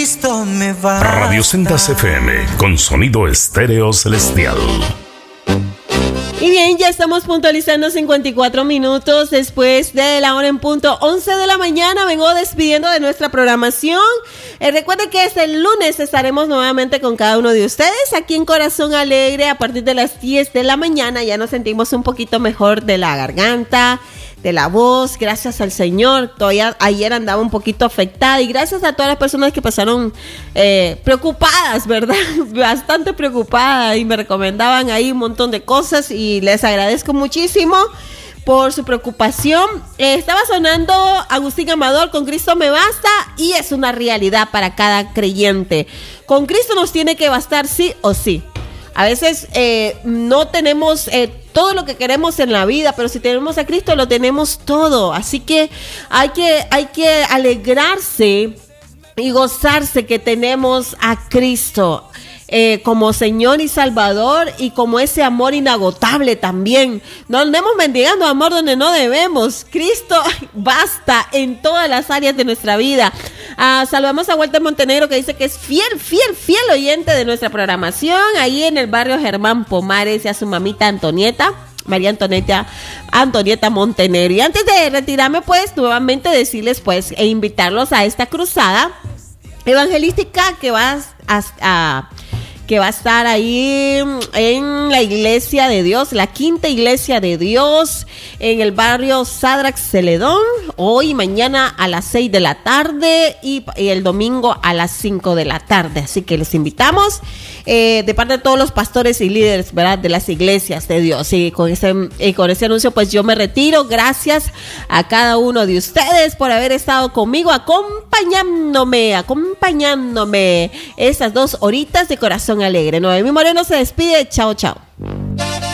Cristo me va. Radio Sendas FM, con sonido estéreo celestial. Y bien, ya estamos puntualizando 54 minutos después de la hora en punto 11 de la mañana. Vengo despidiendo de nuestra programación. Recuerden que este lunes estaremos nuevamente con cada uno de ustedes aquí en Corazón Alegre a partir de las 10 de la mañana. Ya nos sentimos un poquito mejor de la garganta, de la voz, gracias al Señor. Todavía ayer andaba un poquito afectada y gracias a todas las personas que pasaron preocupadas, ¿verdad? Bastante preocupadas y me recomendaban ahí un montón de cosas y les agradezco muchísimo por su preocupación. Estaba sonando Agustín Amador con Cristo me basta y es una realidad para cada creyente. Con Cristo nos tiene que bastar sí o sí. A veces no tenemos todo lo que queremos en la vida, pero si tenemos a Cristo lo tenemos todo. Así que hay que alegrarse y gozarse que tenemos a Cristo como Señor y Salvador y como ese amor inagotable también. No andemos mendigando amor donde no debemos. Cristo basta en todas las áreas de nuestra vida. Saludamos a Walter Montenegro, que dice que es fiel oyente de nuestra programación ahí en el barrio Germán Pomares, y a su mamita Antonieta, María Antonieta Montenegro. Y antes de retirarme, pues nuevamente decirles pues e invitarlos a esta cruzada evangelística que va a estar ahí en la Iglesia de Dios, la Quinta Iglesia de Dios, en el barrio Sadrach Celedón, hoy y mañana a las 6 de la tarde y el domingo a las 5 de la tarde. Así que les invitamos de parte de todos los pastores y líderes, ¿verdad?, de las iglesias de Dios. Y con ese anuncio, pues yo me retiro. Gracias a cada uno de ustedes por haber estado conmigo, acompañándome esas 2 horitas de Corazón Alegre. Noemí Moreno se despide. Chao, chao.